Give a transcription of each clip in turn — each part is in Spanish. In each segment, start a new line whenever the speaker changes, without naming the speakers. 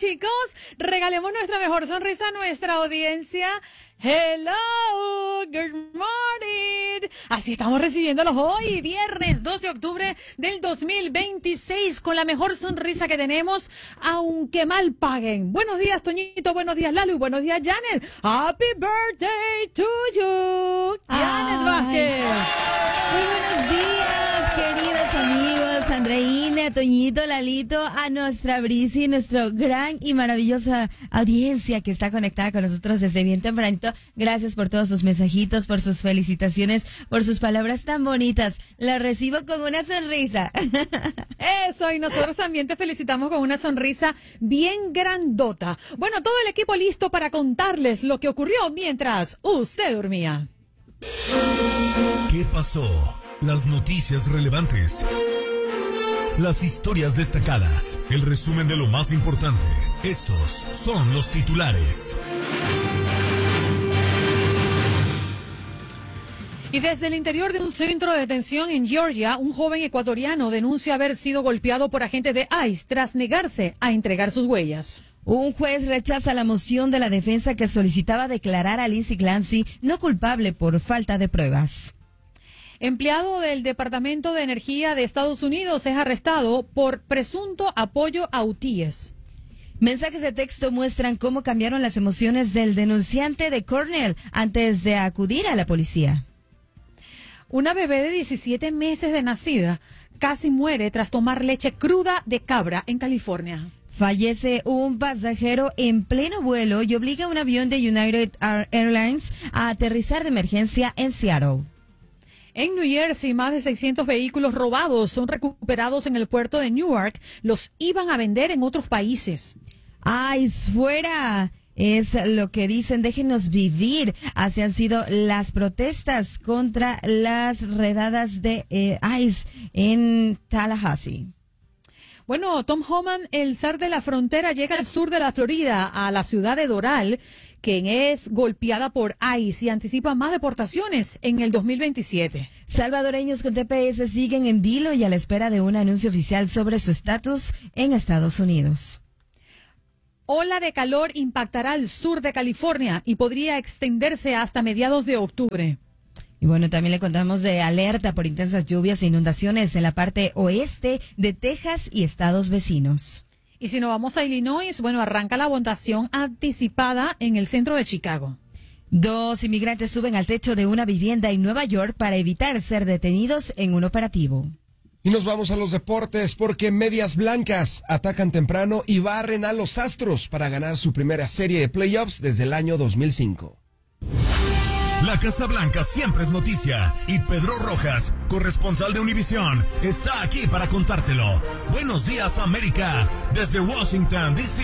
chicos, regalemos nuestra mejor sonrisa a nuestra audiencia. Hello, good morning. Así estamos recibiéndolos hoy, viernes 12 de octubre del 2026, con la mejor sonrisa que tenemos, aunque mal paguen. Buenos días, Toñito, buenos días, Lalu, buenos días, Janet. Happy birthday to you, Janet Vázquez.
Muy buenos días, queridos amigos, Andreina, Toñito, Lalito, a nuestra Brisi, nuestra gran y maravillosa audiencia que está conectada con nosotros desde bien tempranito. Gracias por todos sus mensajitos, por sus felicitaciones, por sus palabras tan bonitas. La recibo con una sonrisa.
Eso, y nosotros también te felicitamos con una sonrisa bien grandota. Bueno, todo el equipo listo para contarles lo que ocurrió mientras usted dormía.
¿Qué pasó? Las noticias relevantes. Las historias destacadas. El resumen de lo más importante. Estos son los titulares.
Y desde el interior de un centro de detención en Georgia, un joven ecuatoriano denuncia haber sido golpeado por agentes de ICE tras negarse a entregar sus huellas.
Un juez rechaza la moción de la defensa que solicitaba declarar a Lindsey Clancy no culpable por falta de pruebas.
Empleado del Departamento de Energía de Estados Unidos es arrestado por presunto apoyo a hutíes.
Mensajes de texto muestran cómo cambiaron las emociones del denunciante de Cornell antes de acudir a la policía.
Una bebé de 17 meses de nacida casi muere tras tomar leche cruda de cabra en California.
Fallece un pasajero en pleno vuelo y obliga a un avión de United Airlines a aterrizar de emergencia en Seattle.
En New Jersey, más de 600 vehículos robados son recuperados en el puerto de Newark. Los iban a vender en otros países.
¡Ay, fuera! Es lo que dicen, déjenos vivir. Así han sido las protestas contra las redadas de ICE en Tallahassee.
Bueno, Tom Homan, el zar de la frontera, llega al sur de la Florida, a la ciudad de Doral, quien es golpeada por ICE y anticipa más deportaciones en el 2027.
Salvadoreños con TPS siguen en vilo y a la espera de un anuncio oficial sobre su estatus en Estados Unidos.
Ola de calor impactará al sur de California y podría extenderse hasta mediados de octubre.
Y bueno, también le contamos de alerta por intensas lluvias e inundaciones en la parte oeste de Texas y estados vecinos.
Y si nos vamos a Illinois, bueno, arranca la votación anticipada en el centro de Chicago.
2 inmigrantes suben al techo de una vivienda en Nueva York para evitar ser detenidos en un operativo.
Y nos vamos a los deportes porque Medias Blancas atacan temprano y barren a los Astros para ganar su primera serie de playoffs desde el año 2005.
La Casa Blanca siempre es noticia y Pedro Rojas, corresponsal de Univisión, está aquí para contártelo. Buenos días, América, desde Washington, D.C.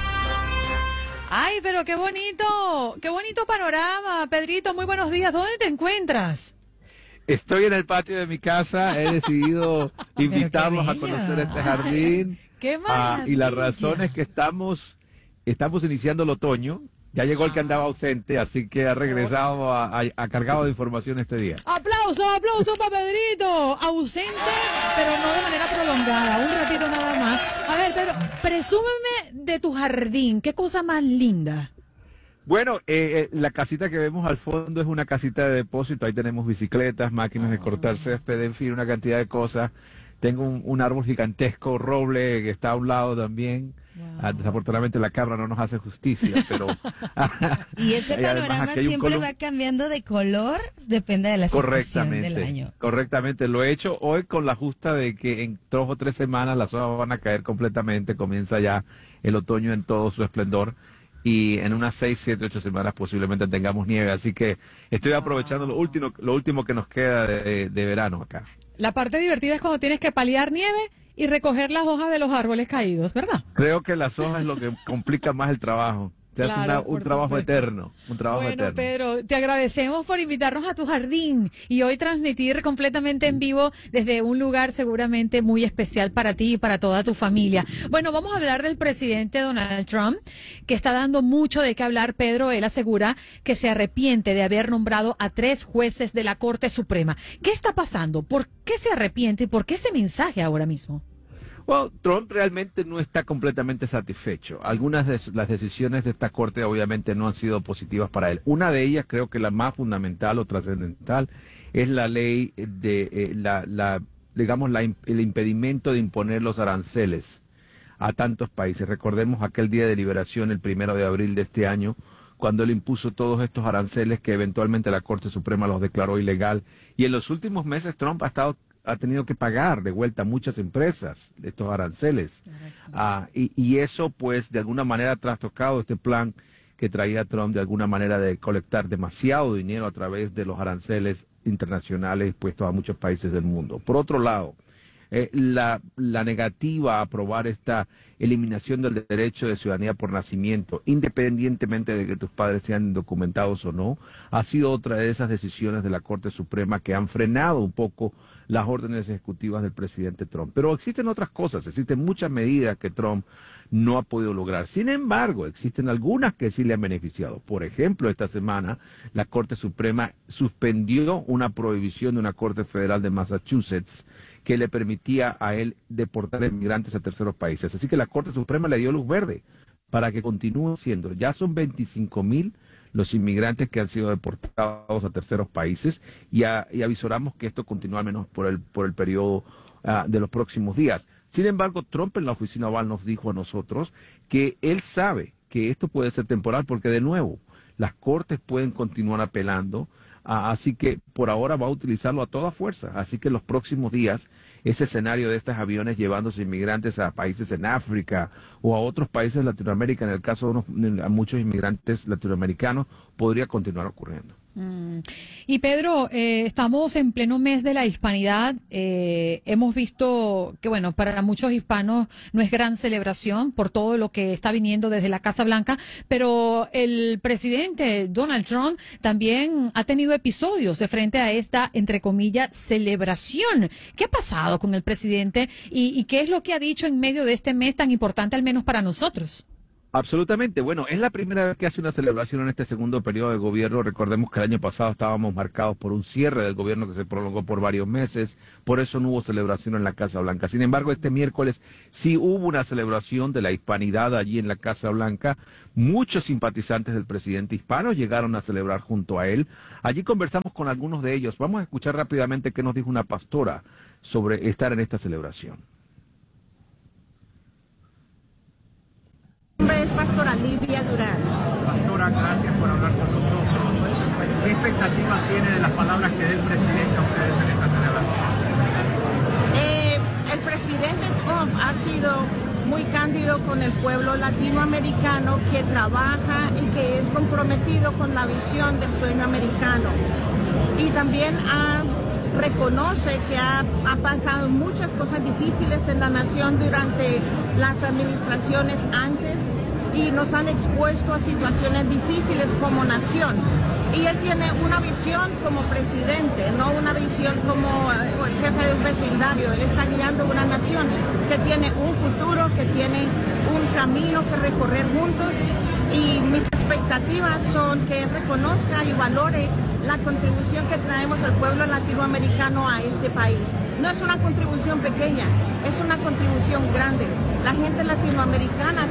Ay, pero qué bonito panorama, Pedrito, muy buenos días. ¿Dónde te encuentras?
Estoy en el patio de mi casa, he decidido invitarlos a conocer este jardín.
¡Qué maravilla!
Y la razón es que estamos iniciando el otoño. Ya llegó el que andaba ausente, así que ha regresado a cargado de información este día.
¡Aplauso para Pedrito! Ausente, pero no de manera prolongada, un ratito nada más. A ver, Pedro, presúmeme de tu jardín, qué cosa más linda.
Bueno, la casita que vemos al fondo es una casita de depósito, ahí tenemos bicicletas, máquinas de cortar césped, en fin, una cantidad de cosas. Tengo un árbol gigantesco, roble, que está a un lado también. Wow. Desafortunadamente la cámara no nos hace justicia, pero...
Y ese panorama siempre va cambiando de color, depende de la estación del año.
Correctamente, lo he hecho hoy con la justa de que en 2 o 3 semanas las hojas van a caer completamente, comienza ya el otoño en todo su esplendor. Y en unas 6, 7, 8 semanas posiblemente tengamos nieve, así que estoy aprovechando lo último que nos queda de verano acá.
La parte divertida es cuando tienes que paliar nieve y recoger las hojas de los árboles caídos, ¿verdad?
Creo que las hojas es lo que complica más el trabajo. Se hace un trabajo eterno,
Bueno, Pedro, te agradecemos por invitarnos a tu jardín y hoy transmitir completamente en vivo desde un lugar seguramente muy especial para ti y para toda tu familia. Bueno, vamos a hablar del presidente Donald Trump, que está dando mucho de qué hablar, Pedro. Él asegura que se arrepiente de haber nombrado a 3 jueces de la Corte Suprema. ¿Qué está pasando? ¿Por qué se arrepiente y por qué ese mensaje ahora mismo?
Well, Trump realmente no está completamente satisfecho. Algunas de las decisiones de esta corte obviamente no han sido positivas para él. Una de ellas, creo que la más fundamental o trascendental, es la ley de el impedimento de imponer los aranceles a tantos países. Recordemos aquel día de liberación, el 1 de abril de este año, cuando él impuso todos estos aranceles que eventualmente la Corte Suprema los declaró ilegal. Y en los últimos meses Trump ha tenido que pagar de vuelta a muchas empresas estos aranceles. Y eso, pues, de alguna manera ha trastocado este plan que traía Trump, de alguna manera, de colectar demasiado dinero a través de los aranceles internacionales puestos a muchos países del mundo. Por otro lado, la negativa a aprobar esta eliminación del derecho de ciudadanía por nacimiento, independientemente de que tus padres sean indocumentados o no, ha sido otra de esas decisiones de la Corte Suprema que han frenado un poco las órdenes ejecutivas del presidente Trump. Pero existen otras cosas, existen muchas medidas que Trump no ha podido lograr. Sin embargo, existen algunas que sí le han beneficiado. Por ejemplo, esta semana la Corte Suprema suspendió una prohibición de una Corte Federal de Massachusetts que le permitía a él deportar inmigrantes a terceros países. Así que la Corte Suprema le dio luz verde para que continúe siendo. Ya son 25,000 los inmigrantes que han sido deportados a terceros países y avisoramos que esto continúa al menos por el periodo de los próximos días. Sin embargo, Trump en la oficina Oval nos dijo a nosotros que él sabe que esto puede ser temporal porque, de nuevo, las cortes pueden continuar apelando. Así que por ahora va a utilizarlo a toda fuerza. Así que en los próximos días, ese escenario de estos aviones llevándose inmigrantes a países en África o a otros países de Latinoamérica, en el caso de muchos inmigrantes latinoamericanos, podría continuar ocurriendo.
Y Pedro, estamos en pleno mes de la hispanidad. Hemos visto que, bueno, para muchos hispanos no es gran celebración por todo lo que está viniendo desde la Casa Blanca, pero el presidente Donald Trump también ha tenido episodios de frente a esta, entre comillas, celebración. ¿Qué ha pasado con el presidente y qué es lo que ha dicho en medio de este mes tan importante, al menos para nosotros?
Absolutamente. Bueno, es la primera vez que hace una celebración en este segundo periodo de gobierno. Recordemos que el año pasado estábamos marcados por un cierre del gobierno que se prolongó por varios meses. Por eso no hubo celebración en la Casa Blanca. Sin embargo, este miércoles sí hubo una celebración de la hispanidad allí en la Casa Blanca. Muchos simpatizantes del presidente hispano llegaron a celebrar junto a él. Allí conversamos con algunos de ellos. Vamos a escuchar rápidamente qué nos dijo una pastora sobre estar en esta celebración.
Mi nombre es Pastora Livia Durán.
Pastora, gracias por hablar con nosotros. ¿Qué expectativas tiene de las palabras que dé el presidente a ustedes en esta celebración?
El presidente Trump ha sido muy cándido con el pueblo latinoamericano que trabaja y que es comprometido con la visión del sueño americano. Y también reconoce que ha pasado muchas cosas difíciles en la nación durante las administraciones antes y nos han expuesto a situaciones difíciles como nación. Y él tiene una visión como presidente, no una visión como el jefe de un vecindario. Él está guiando una nación que tiene un futuro, que tiene un camino que recorrer juntos. Y mis expectativas son que él reconozca y valore la contribución que traemos al pueblo latinoamericano a este país. No es una contribución pequeña, es una contribución grande. La gente latinoamericana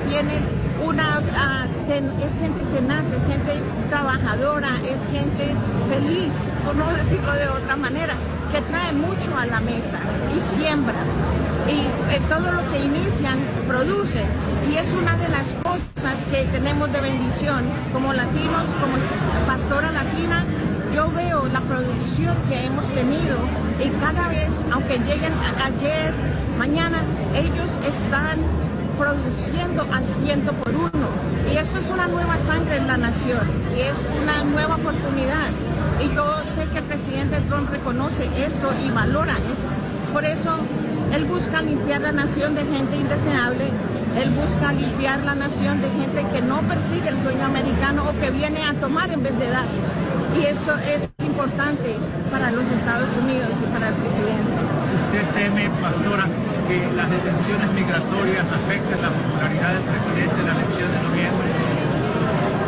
es gente tenaz, es gente trabajadora, es gente feliz, por no decirlo de otra manera, que trae mucho a la mesa y siembra. Y todo lo que inician, producen. Y es una de las cosas que tenemos de bendición como latinos, como pastora latina. Yo veo la producción que hemos tenido y cada vez, aunque lleguen ayer, mañana, ellos están produciendo al 100 por 1. Y esto es una nueva sangre en la nación y es una nueva oportunidad. Y yo sé que el presidente Trump reconoce esto y valora eso. Por eso él busca limpiar la nación de gente indeseable. Él busca limpiar la nación de gente que no persigue el sueño americano o que viene a tomar en vez de dar. Y esto es importante para los Estados Unidos y para el presidente.
¿Usted teme, pastora, que las detenciones migratorias afecten la popularidad del presidente en la elección de noviembre?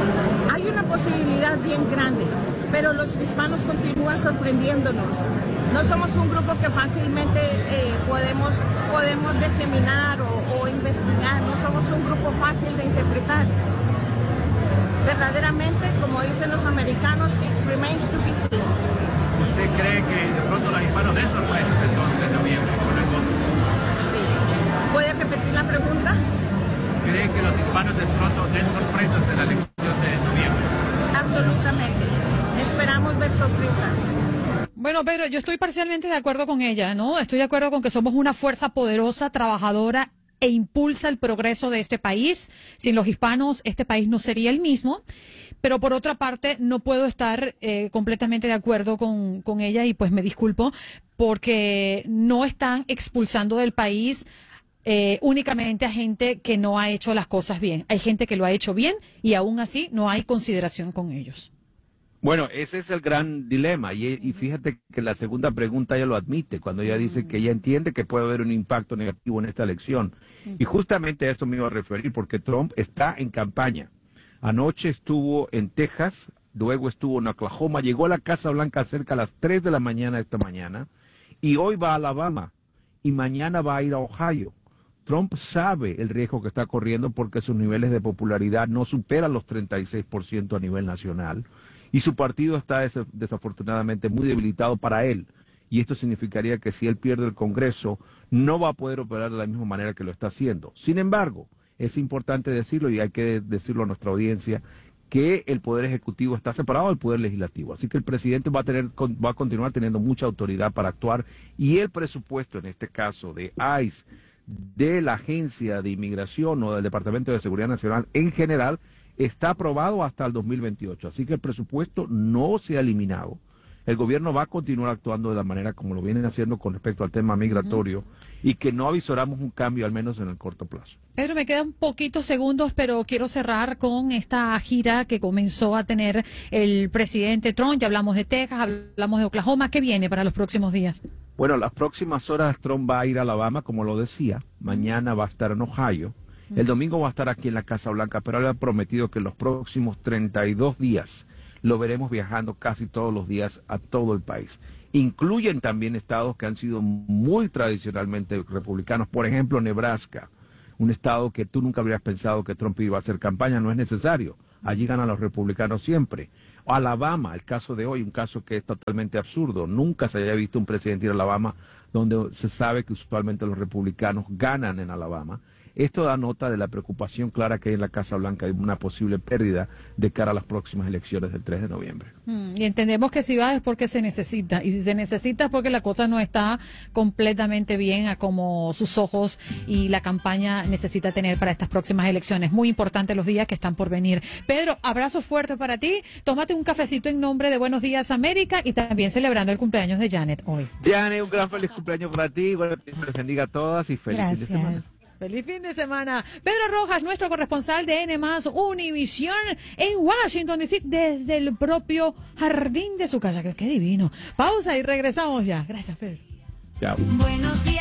Hay una posibilidad bien grande, pero los hispanos continúan sorprendiéndonos. No somos un grupo que fácilmente podemos diseminar o investigar. No somos un grupo fácil de interpretar. Verdaderamente, como dicen los americanos, it remains to be seen.
¿Usted cree que de pronto los hispanos den sorpresas entonces en noviembre con el voto?
Sí. ¿Puede repetir la pregunta?
¿Cree que los hispanos de pronto den sorpresas en la elección de noviembre?
Absolutamente. Esperamos ver sorpresas.
Bueno, Pedro, yo estoy parcialmente de acuerdo con ella, ¿no? Estoy de acuerdo con que somos una fuerza poderosa, trabajadora e impulsa el progreso de este país. Sin los hispanos, este país no sería el mismo. Pero por otra parte, no puedo estar completamente de acuerdo con ella y pues me disculpo porque no están expulsando del país únicamente a gente que no ha hecho las cosas bien. Hay gente que lo ha hecho bien y aún así no hay consideración con ellos.
Bueno, ese es el gran dilema y fíjate que la segunda pregunta ella lo admite cuando ella dice que ella entiende que puede haber un impacto negativo en esta elección. Y justamente a esto me iba a referir porque Trump está en campaña. Anoche estuvo en Texas, luego estuvo en Oklahoma, llegó a la Casa Blanca cerca a las 3 de la mañana esta mañana y hoy va a Alabama y mañana va a ir a Ohio. Trump sabe el riesgo que está corriendo porque sus niveles de popularidad no superan los 36% a nivel nacional. Y su partido está desafortunadamente muy debilitado para él. Y esto significaría que si él pierde el Congreso, no va a poder operar de la misma manera que lo está haciendo. Sin embargo, es importante decirlo y hay que decirlo a nuestra audiencia, que el Poder Ejecutivo está separado del Poder Legislativo. Así que el presidente va a continuar teniendo mucha autoridad para actuar. Y el presupuesto, en este caso de ICE, de la Agencia de Inmigración o del Departamento de Seguridad Nacional en general, está aprobado hasta el 2028, así que el presupuesto no se ha eliminado. El gobierno va a continuar actuando de la manera como lo vienen haciendo con respecto al tema migratorio y que no avisoramos un cambio al menos en el corto plazo.
Pedro, me quedan poquitos segundos, pero quiero cerrar con esta gira que comenzó a tener el presidente Trump. Ya hablamos de Texas, hablamos de Oklahoma. ¿Qué viene para los próximos días?
Bueno, las próximas horas Trump va a ir a Alabama, como lo decía. Mañana va a estar en Ohio. El domingo va a estar aquí en la Casa Blanca, pero él ha prometido que en los próximos 32 días lo veremos viajando casi todos los días a todo el país. Incluyen también estados que han sido muy tradicionalmente republicanos, por ejemplo Nebraska, un estado que tú nunca habrías pensado que Trump iba a hacer campaña, no es necesario, allí ganan los republicanos siempre. Alabama, el caso de hoy, un caso que es totalmente absurdo, nunca se haya visto un presidente ir a Alabama donde se sabe que usualmente los republicanos ganan en Alabama. Esto da nota de la preocupación clara que hay en la Casa Blanca de una posible pérdida de cara a las próximas elecciones del 3 de noviembre.
Y entendemos que si va es porque se necesita, y si se necesita es porque la cosa no está completamente bien a como sus ojos y la campaña necesita tener para estas próximas elecciones. Muy importante los días que están por venir. Pedro, abrazo fuerte para ti, tómate un cafecito en nombre de Buenos Días América y también celebrando el cumpleaños de Janet hoy.
Janet, un gran feliz cumpleaños para ti, bueno, que Dios les bendiga a todas y feliz fin de semana.
Feliz fin de semana. Pedro Rojas, nuestro corresponsal de N+ Univisión en Washington DC, desde el propio jardín de su casa. Qué divino. Pausa y regresamos ya. Gracias, Pedro.
Chao.
Buenos días.